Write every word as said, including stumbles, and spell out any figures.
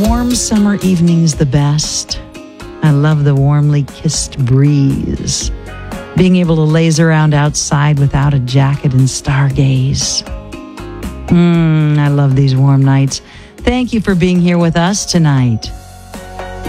warm summer evenings the best? I love the warmly kissed breeze. Being able to laze around outside without a jacket and stargaze. Mmm, I love these warm nights. Thank you for being here with us tonight.